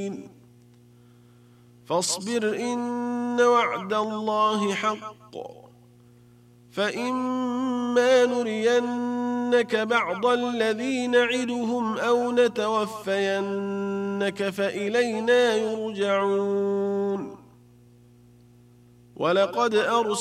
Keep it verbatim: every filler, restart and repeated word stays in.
فاصبر إن وعد الله حق فإما نرينك بعض الذي نعدهم أو نتوفينك فإلينا يرجعون ولقد أرسلنا